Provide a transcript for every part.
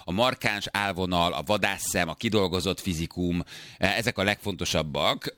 a markáns állvonal, a vadásszem, a kidolgozott fizikum, ezek a legfontosabbak.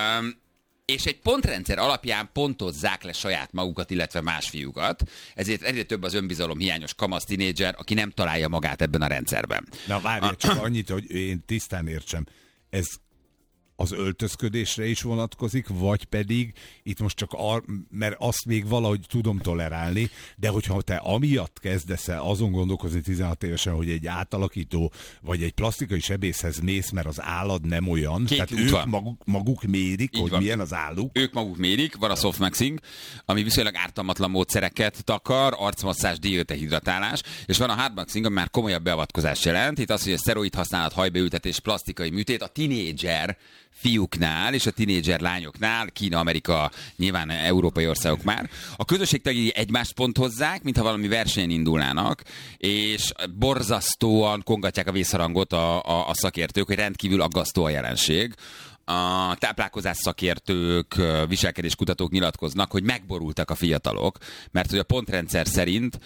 És egy pontrendszer alapján pontozzák le saját magukat, illetve más fiúkat. Ezért egyre több az önbizalom hiányos kamasz tinédzser, aki nem találja magát ebben a rendszerben. Na várj, csak annyit, hogy én tisztán értsem. Ez az öltözködésre is vonatkozik, vagy pedig itt most csak mert azt még valahogy tudom tolerálni, de hogyha te amiatt kezdesz el azon gondolkozni 16 évesen, hogy egy átalakító vagy egy plastikai sebészhez mész, mert az állad nem olyan, Két tehát ők maguk mérik, így hogy van. Milyen az álluk. Ők maguk mérik, van a softmaxing, ami viszonylag ártalmatlan módszereket takar, arcmasszázs, diétahidratálás, és van a hardmaxing, ami már komolyabb beavatkozást jelent. Itt az, hogy a szteroid használat, hajbeültetés, plastikai műtét a tinédzser fiúknál és a tinédzser lányoknál, Kína, Amerika, nyilván európai országok már, a közösségtagjai egymást ponthozzák, mintha valami versenyen indulnának, és borzasztóan kongatják a vészharangot a szakértők, hogy rendkívül aggasztó a jelenség. A táplálkozás szakértők, viselkedéskutatók nyilatkoznak, hogy megborultak a fiatalok, mert hogy a pontrendszer szerint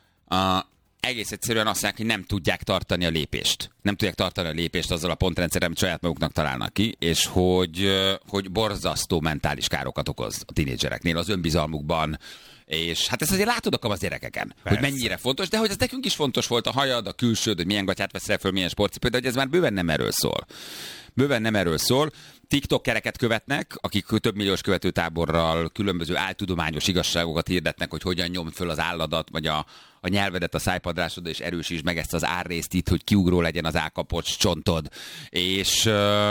egész egyszerűen azt mondják, hogy nem tudják tartani a lépést. Nem tudják tartani a lépést azzal a pontrendszerrel, amit saját maguknak találnak ki, és hogy borzasztó mentális károkat okoz a tinédzsereknél, az önbizalmukban. És hát ezt azért látod a kamasz gyerekeken, persze, hogy mennyire fontos, de hogy ez nekünk is fontos volt, a hajad, a külsőd, hogy milyen gatyát veszel föl, milyen sportcipőt, de hogy ez már bőven nem erről szól. Bőven nem erről szól. TikTok-kereket követnek, akik több milliós követőtáborral különböző áltudományos igazságokat hirdetnek, hogy hogyan nyomd föl az álladat, vagy a nyelvedet a szájpadrásodra, és erősítsd meg ezt az árrészt itt, hogy kiugró legyen az állkapocs csontod. És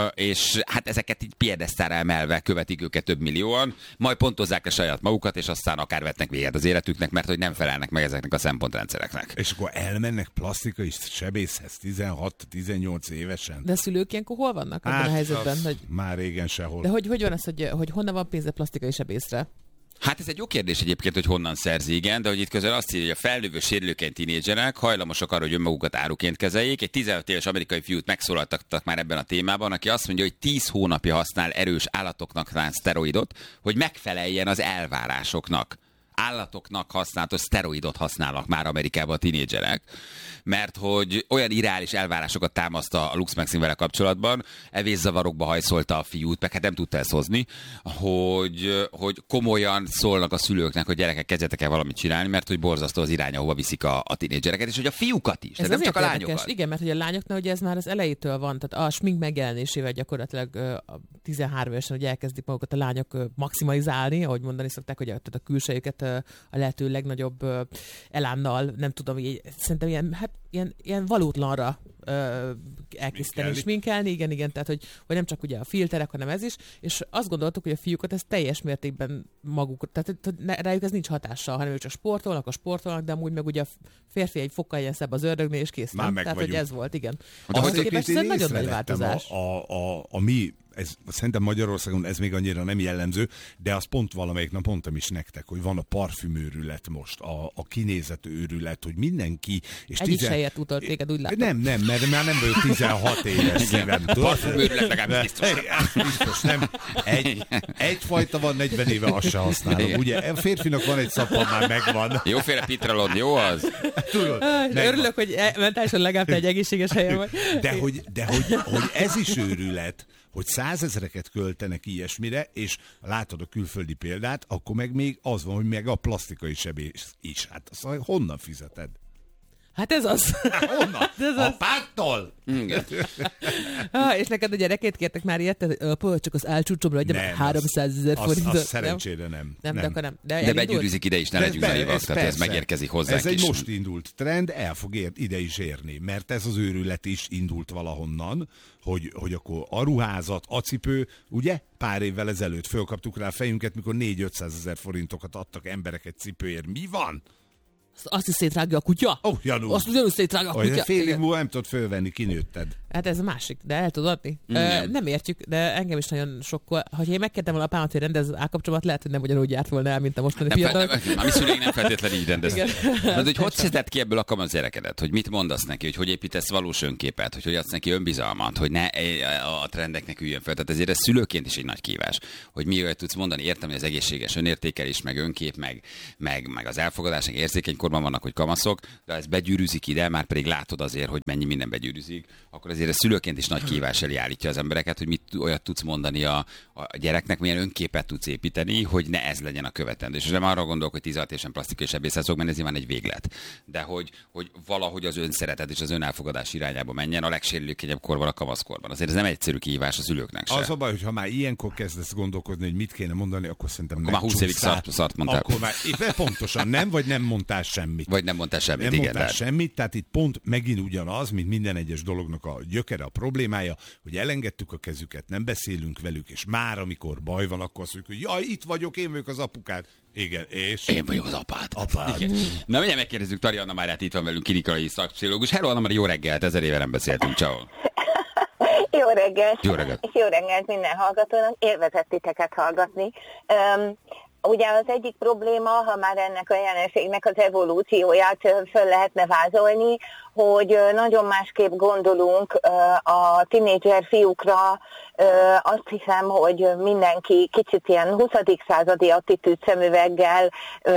hát ezeket így piedesztára emelve követik őket több millióan, majd pontozzák le saját magukat, és aztán akár vetnek véget az életüknek, mert hogy nem felelnek meg ezeknek a szempontrendszereknek. És akkor elmennek plastikai sebészhez 16-18 évesen. De a szülők ilyenkor hol vannak abban a helyzetben? Hogy... Már régen sehol. De hogy van az, hogy honnan van pénze plastikai sebészre? Hát ez egy jó kérdés egyébként, hogy honnan szerzi, igen, de hogy itt közel azt írja, hogy a felnővő sérülékeny tinédzserek hajlamosak arra, hogy önmagukat áruként kezeljék. Egy 15 éves amerikai fiút megszólaltattak már ebben a témában, aki azt mondja, hogy 10 hónapja használ erős állatoknak szánt szteroidot, hogy megfeleljen az elvárásoknak. Állatoknak használatos szteroidot használnak már Amerikában a tinédzserek, mert hogy olyan irreális elvárásokat támaszt a LuxMaxin vele kapcsolatban, evészavarokba hajszolta a fiút, meg hát nem tudta ezt hozni, hogy komolyan szólnak a szülőknek, hogy gyerekek, kezdjetek el valamit csinálni, mert hogy borzasztó az irány, ahova viszik a tinédzsereket, és hogy a fiúkat is, ez nem csak a lányokat. Érdekes. Igen, mert hogy a lányoknál ugye ez már az elejétől van, tehát a smink megjelenésével gyakorlatilag a 13 évesen, hogy elkezdik magukat a lányok maximalizálni, ahogy mondani szokták, hogy a külsejüket a lehető legnagyobb elánnal, nem tudom, szerintem ilyen valótlanra elkészíteni, sminkelni, igen, tehát hogy nem csak ugye a filterek, hanem ez is, és azt gondoltuk, hogy a fiúkat ez teljes mértékben maguk, tehát rájuk ez nincs hatással, hanem ők csak sportolnak, de amúgy meg ugye a férfi egy fokkal ilyen szebb az ördögnél, és kész. Tehát, hogy ez volt, igen. Azt képest ez egy nagyon nagy változás. A mi, szerintem Magyarországon ez még annyira nem jellemző, de azt pont valamelyik nap mondtam is nektek, hogy van a parfümőrület most, a kinézet őrület, hogy mindenki... És egyik se ért utol téged, úgy látom. Nem, mert már nem vagyok 16 éves szívem. Parfümőrület legalább biztos nem. Egyfajta van, 40 éve azt se használom. Ugye a férfinak van egy szappan, már megvan. Jóféle pitralon, jó az? Tudod, örülök, hogy mentálisan legalább egy egészséges helyen vagy. De hogy ez is őrület, hogy 100 000-eket költenek ilyesmire, és látod a külföldi példát, akkor meg még az van, hogy meg a plastikai sebész is. Hát azt honnan fizeted? Hát ez az. Honnan? A párttól? És neked a gyerekét kértek már ilyet? Csak az álcsúcsomra adja meg 300 000 forintot. Az szerencsére nem. Nem, de akkor nem. De begyűrűzik ide is, ne legyünk naivak, tehát ez megérkezik hozzánk is. Ez egy most indult trend, el fog ide is érni, mert ez az őrület is indult valahonnan, hogy akkor a ruházat, a cipő, ugye? Pár évvel ezelőtt fölkaptuk rá a fejünket, mikor 400-500 000 forintokat adtak emberek egy cipőért. Mi van? Azt is szétrágja a kutya? Janú. Azt ugyanúgy szétrágja a kutya. Fél év múlva nem tudod fölvenni, kinőtted. Hát ez a másik, de el tudod adni. Nem értjük, de engem is nagyon sokkol. Ha én megkértem volna apámat, hogy rendez az állkapcsomat, lehet, hogy nem ugyanúgy járt volna el, mint a mostani fiatal. A mi szüleink nem feltétlenül így rendeznek. Hogy szedett ki ebből a kamasz gyerekedet? Hogy mit mondasz neki? Hogy építesz valós önképet? Hogy adsz neki önbizalmat? Hogy ne a trendeknek üljön fel. Tehát ezért ez szülőként is egy nagy kívás. Hogy mi olyat tudsz mondani? Értem, hogy az egészséges önértékelés, meg önkép, meg az elfogadás, meg érzékeny korban vannak, hogy kamaszok, de ez begyűrűzik ide, már pedig látod azért, hogy mennyi minden begyűrűzik, akkor azért ez szülőként is nagy kívás elé állítja az embereket, hogy mit olyat tudsz mondani a gyereknek, milyen önképet tudsz építeni, hogy ne ez legyen a követendő. És nem arra gondolok, hogy 16 évesen plastikai sebészet szok menni, ez nyilván egy véglet. De hogy valahogy az önszeretet és az önelfogadás irányába menjen a legsérülékenyebb korban, a kamaszkorban. Azért ez nem egyszerű kihívás a szülőknek se. Az a baj, hogy ha már ilyenkor kezdesz gondolkodni, hogy mit kéne mondani, akkor szerintem akkor már 20 évig szart mondtál. Akkor már pontosan nem, vagy nem mondtál semmit. Vagy nem mondtál semmit, nem igen. Mondtál semmit, tehát itt pont megint ugyanaz, mint minden egyes dolognak a gyökere, a problémája, hogy elengedtük a kezüket, nem beszélünk velük, és már amikor baj van, akkor azt mondjuk, hogy jaj, itt vagyok, én vagyok az apukád. Igen, és? Én vagyok az apád. Na, mindjárt megkérdezzük Tari Anna Máriát, itt van velünk, klinikai szakpszichológus. Hello, Anna Mária, jó reggelt, 1000 éve nem beszéltünk, ciao. Jó reggelt. Jó reggelt. És jó reggelt minden hallgatónak. Élvezett titeket hallgatni. Ugye az egyik probléma, ha már ennek a jelenségnek az evolúcióját föl lehetne vázolni, hogy nagyon másképp gondolunk a tinédzser fiúkra. Azt hiszem, hogy mindenki kicsit ilyen 20. századi attitűd szemüveggel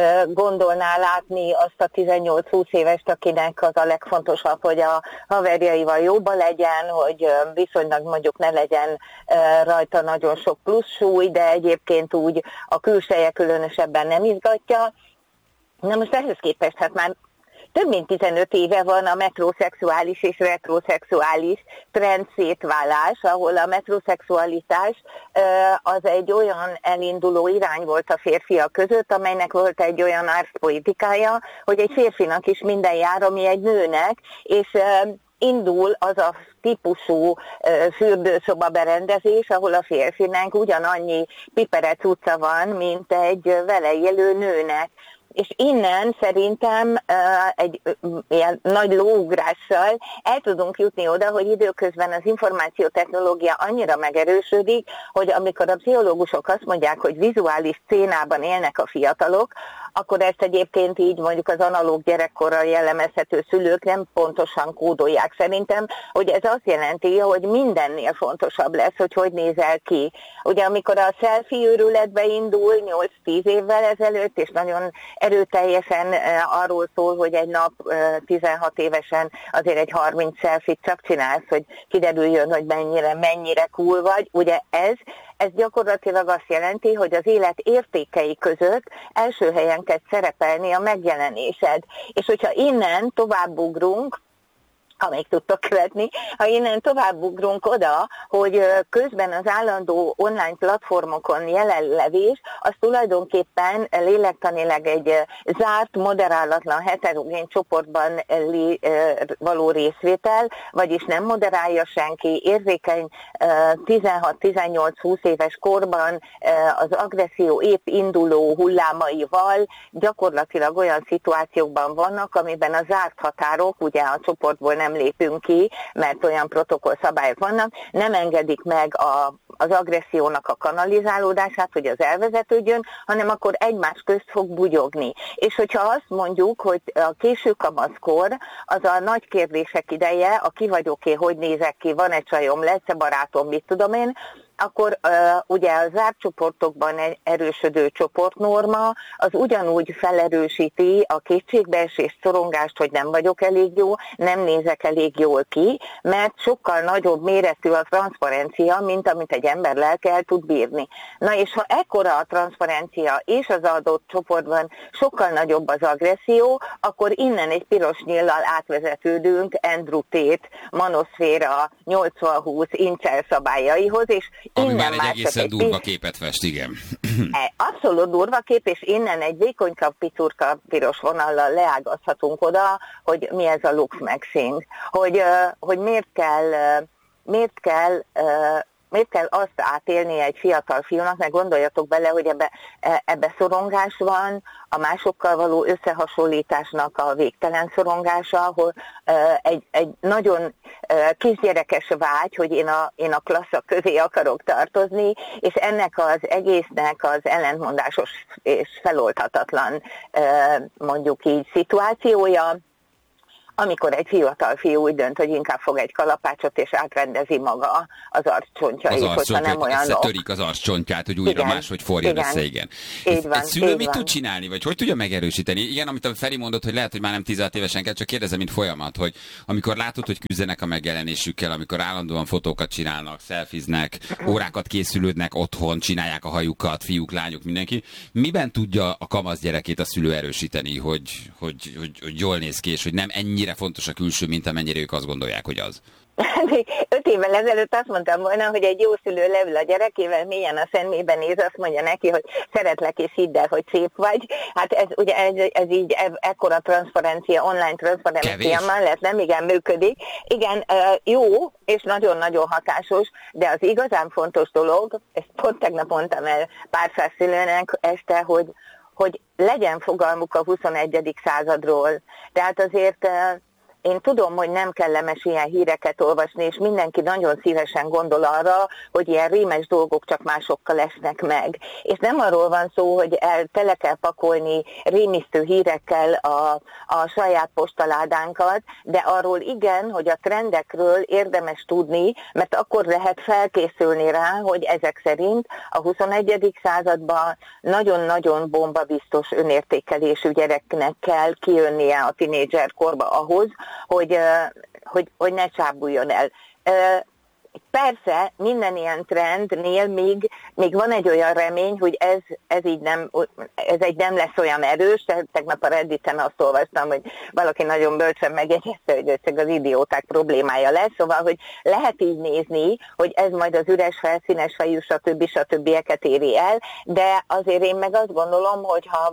gondolná látni azt a 18-20 évest, akinek az a legfontosabb, hogy a haverjaival jóba legyen, hogy viszonylag mondjuk ne legyen rajta nagyon sok plusz súly, de egyébként úgy a külseje különösebben nem izgatja. Na most ehhez képest hát már több mint 15 éve van a metroszexuális és retroszexuális trend szétválás, ahol a metroszexualitás az egy olyan elinduló irány volt a férfiak között, amelynek volt egy olyan arszpolitikája, hogy egy férfinak is minden jár, ami egy nőnek, és indul az a típusú fürdőszoba berendezés, ahol a férfinek ugyanannyi piperec utca van, mint egy vele élő nőnek. És innen szerintem egy ilyen nagy lóugrással el tudunk jutni oda, hogy időközben az információtechnológia annyira megerősödik, hogy amikor a pszichológusok azt mondják, hogy vizuális szcénában élnek a fiatalok, akkor ezt egyébként így mondjuk az analóg gyerekkorral jellemezhető szülők nem pontosan kódolják. Szerintem, hogy ez azt jelenti, hogy mindennél fontosabb lesz, hogy nézel ki. Ugye amikor a selfie őrületbe indul 8-10 évvel ezelőtt, és nagyon erőteljesen arról szól, hogy egy nap 16 évesen azért egy 30 selfie-t csak csinálsz, hogy kiderüljön, hogy mennyire cool vagy. Ugye ez gyakorlatilag azt jelenti, hogy az élet értékei között első helyen kell szerepelni a megjelenésed. És hogyha innen továbbugrunk, ha még tudtok követni, ha innen továbbugrunk oda, hogy közben az állandó online platformokon jelenlevés, az tulajdonképpen lélektanileg egy zárt, moderálatlan, heterogén csoportban való részvétel, vagyis nem moderálja senki, érzékeny 16-18-20 éves korban az agresszió épp induló hullámaival gyakorlatilag olyan szituációkban vannak, amiben a zárt határok, ugye a csoportból nem lépünk ki, mert olyan protokollszabályok vannak, nem engedik meg az agressziónak a kanalizálódását, hogy az elvezetődjön, hanem akkor egymás közt fog bugyogni. És hogyha azt mondjuk, hogy a késő kamaszkor az a nagy kérdések ideje, a ki vagyok én, hogy nézek ki, van-e csajom, lesz-e barátom, mit tudom én, akkor ugye a zárt csoportokban egy erősödő csoportnorma az ugyanúgy felerősíti a kétségbeesést, szorongást, hogy nem vagyok elég jó, nem nézek elég jól ki, mert sokkal nagyobb méretű a transzparencia, mint amit egy ember lelke el tud bírni. Na és ha ekkora a transzparencia és az adott csoportban sokkal nagyobb az agresszió, akkor innen egy piros nyíllal átvezetődünk Andrew Tate manoszféra 80-20 incel szabályaihoz, és ami már egy egészen durva képet fest, igen. Abszolút durva kép, és innen egy vékonyka, picurka, piros vonallal leágazhatunk oda, hogy mi ez a lux maxing, hogy miért kell azt átélni egy fiatal fiúnak, mert gondoljatok bele, hogy ebbe szorongás van, a másokkal való összehasonlításnak a végtelen szorongása, ahol egy nagyon kisgyerekes vágy, hogy én a klasszak közé akarok tartozni, és ennek az egésznek az ellentmondásos és feloldhatatlan mondjuk így szituációja, amikor egy fiatal fiú úgy dönt, hogy inkább fog egy kalapácsot, és átrendezi maga az arccsontjait, hogyha nem olyanok. Törik az arccsontját, hogy újra máshogy forjon össze, igen. Így van, egy szülő mit tud csinálni, vagy hogy tudja megerősíteni? Igen, amit a Feri mondott, hogy lehet, hogy már nem 16 évesen kell, csak kérdezem, mint folyamat, hogy amikor látod, hogy küzdenek a megjelenésükkel, amikor állandóan fotókat csinálnak, szelfiznek, órákat készülődnek otthon, csinálják a hajukat, fiúk, lányok, mindenki. Miben tudja a kamasz gyerekét a szülő erősíteni, hogy jól néz ki, és hogy nem ennyire fontos a külső, mint amennyire ők azt gondolják, hogy az? 5 évvel ezelőtt azt mondtam volna, hogy egy jó szülő leül a gyerekével, mélyen a szemébe néz, azt mondja neki, hogy szeretlek és hidd el, hogy szép vagy. Hát ez ugye ez így ekkora transzparencia, online transzparencia mellett nem igen működik. Igen, jó és nagyon-nagyon hatásos, de az igazán fontos dolog, ezt pont tegnap mondtam el pár száz szülőnek este, hogy legyen fogalmuk a 21. századról. Tehát azért én tudom, hogy nem kellemes ilyen híreket olvasni, és mindenki nagyon szívesen gondol arra, hogy ilyen rémes dolgok csak másokkal esnek meg. És nem arról van szó, hogy tele kell pakolni rémisztő hírekkel a saját postaládánkat, de arról igen, hogy a trendekről érdemes tudni, mert akkor lehet felkészülni rá, hogy ezek szerint a 21. században nagyon-nagyon bombabiztos önértékelésű gyereknek kell kijönnie a tinédzserkorba ahhoz, hogy ne csábuljon el. Persze, minden ilyen trendnél még van egy olyan remény, hogy ez egy nem lesz olyan erős. Tegnap a Redditen azt olvastam, hogy valaki nagyon bölcsen megjegyezte, hogy ez az idióták problémája lesz. Szóval, hogy lehet így nézni, hogy ez majd az üres, felszínes fejű, stb. Éri el, de azért én meg azt gondolom, hogy ha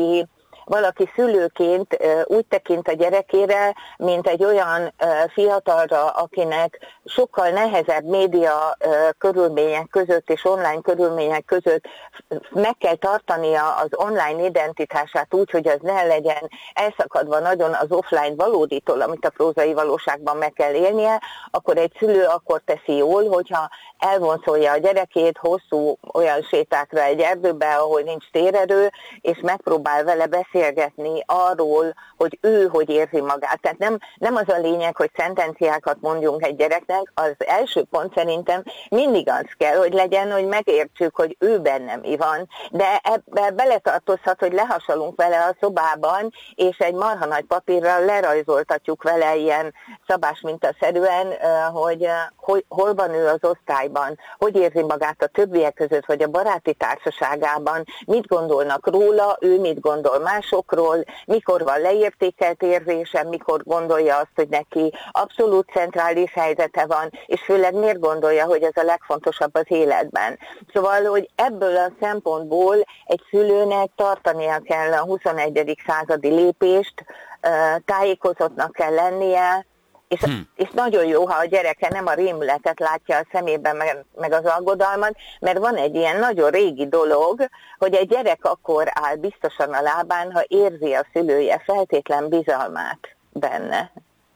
valaki szülőként úgy tekint a gyerekére, mint egy olyan fiatalra, akinek sokkal nehezebb média körülmények között és online körülmények között meg kell tartania az online identitását úgy, hogy az ne legyen elszakadva nagyon az offline valóditól, amit a prózai valóságban meg kell élnie, akkor egy szülő akkor teszi jól, hogyha elvonszolja a gyerekét hosszú olyan sétákra egy erdőbe, ahol nincs térerő, és megpróbál vele beszélgetni arról, hogy ő hogy érzi magát. Tehát nem az a lényeg, hogy szentenciákat mondjunk egy gyereknek, az első pont szerintem mindig az kell, hogy legyen, hogy megértsük, hogy ő benne mi van. De ebbe beletartozhat, hogy lehasalunk vele a szobában, és egy marha nagy papírral lerajzoltatjuk vele ilyen szabásmintaszerűen, hogy hol van ő az osztályban, hogy érzi magát a többiek között, vagy a baráti társaságában, mit gondolnak róla, ő mit gondol másokról, mikor van leértékelt érzése, mikor gondolja azt, hogy neki abszolút centrális helyzete van, és főleg miért gondolja, hogy ez a legfontosabb az életben. Szóval, hogy ebből a szempontból egy szülőnek tartania kell a 21. századi lépést, tájékozottnak kell lennie, és nagyon jó, ha a gyereke nem a rémületet látja a szemében, meg az aggodalmat, mert van egy ilyen nagyon régi dolog, hogy egy gyerek akkor áll biztosan a lábán, ha érzi a szülője feltétlen bizalmát benne.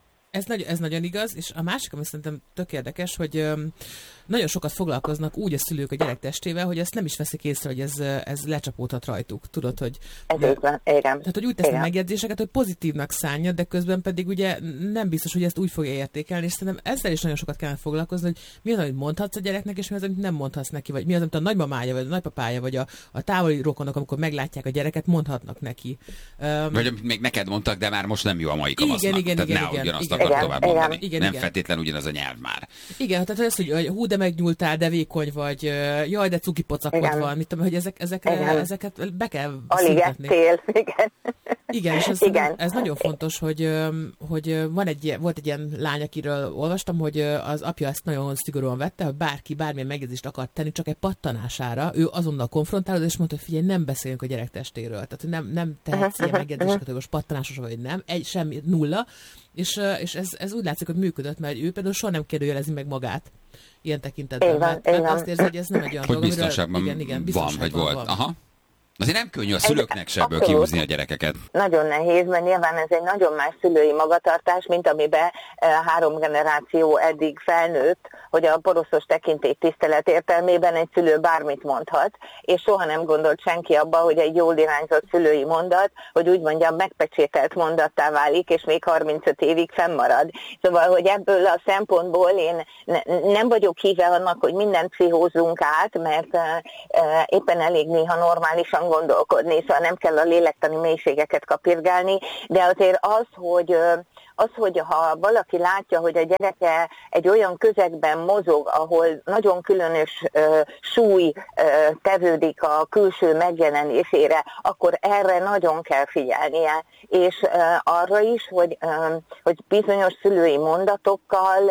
Ez nagyon igaz, és a másik, ami szerintem tök érdekes, hogy nagyon sokat foglalkoznak úgy a szülők a gyerek testével, hogy ezt nem is veszik észre, hogy ez lecsapódhat rajtuk. Tudod, hogy... Igen. Tehát, hogy úgy tesznek megjegyzéseket, hogy pozitívnak szánja, de közben pedig ugye nem biztos, hogy ezt úgy fogja értékelni, és szerintem ezzel is nagyon sokat kellene foglalkozni, hogy mi az, amit mondhatsz a gyereknek, és mi az, amit nem mondhatsz neki, vagy mi az, amit a nagymamája, vagy a nagypapája, vagy a távoli rokonok, amikor meglátják a gyereket, mondhatnak neki. Vagy amit még neked mondtak, de már most nem jó a mai kamasznak. Igen, tehát ne ugyanazt akar tovább mondani. Nem feltétlenül ugyanaz a nyelv már. Igen, tehát ez, hogy hú, de megnyúltál, de vékony vagy, jaj, de cuki pocakod van, mit tudom, hogy ezeket be kell szüntetni. Igen. Igen, és ez nagyon fontos, hogy volt egy ilyen lány, akiről olvastam, hogy az apja ezt nagyon szigorúan vette, hogy bárki bármilyen megjegyzést akart tenni, csak egy pattanására, ő azonnal konfrontálódott, és mondta, hogy figyelj, nem beszélünk a gyerek testéről. Tehát nem tehetsz ilyen megjegyzéseket, hogy most pattanásos vagy nem, semmi, nulla. És ez úgy látszik, hogy működött, mert ő például soha nem kérdőjelezi meg magát ilyen tekintetben. Mert azt érzi, hogy ez nem egy olyan dolog, biztonságban igen, biztonságban van, vagy volt. Van. Aha. Azért nem könnyű a szülőknek se ebből Abszolút. kihúzni a gyerekeket. Nagyon nehéz, mert nyilván ez egy nagyon más szülői magatartás, mint amiben 3 generáció eddig felnőtt, hogy a poroszos tekintélytisztelet értelmében egy szülő bármit mondhat, és soha nem gondolt senki abba, hogy egy jól irányzott szülői mondat, hogy úgy mondjam, megpecsételt mondattá válik, és még 35 évig fennmarad. Szóval, hogy ebből a szempontból én nem vagyok híve annak, hogy mindent pszichózzunk át, mert éppen elég néha normálisan gondolkodni, szóval nem kell a lélektani mélységeket kapirgálni, de azért az, hogy ha valaki látja, hogy a gyereke egy olyan közegben mozog, ahol nagyon különös súly tevődik a külső megjelenésére, akkor erre nagyon kell figyelnie. És arra is, hogy bizonyos szülői mondatokkal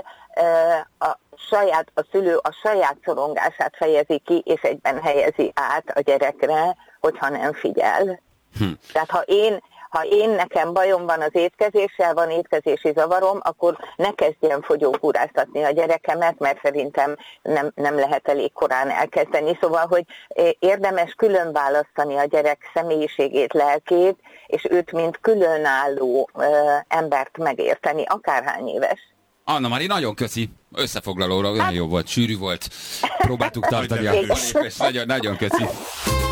a szülő a saját szorongását fejezi ki, és egyben helyezi át a gyerekre, hogyha nem figyel. Tehát ha én nekem bajom van az étkezéssel, van étkezési zavarom, akkor ne kezdjem fogyókúráztatni a gyerekemet, mert szerintem nem lehet elég korán elkezdeni. Szóval, hogy érdemes külön választani a gyerek személyiségét, lelkét, és őt mint különálló embert megérteni, akárhány éves. Anna-Mari, nagyon köszi. Összefoglalóra olyan jó volt, sűrű volt. Próbáltuk tartani a nagyon, nagyon köszi.